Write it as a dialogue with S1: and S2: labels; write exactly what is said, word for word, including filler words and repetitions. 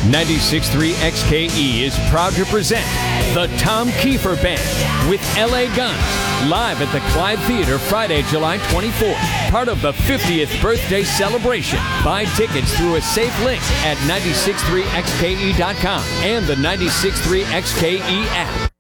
S1: ninety-six point three X K E is proud to present the Tom Kiefer Band with L A Guns, live at the Clyde Theater Friday, July twenty-fourth. Part of the fiftieth birthday celebration. Buy tickets through a safe link at nine six three X K E dot com and the ninety-six point three X K E app.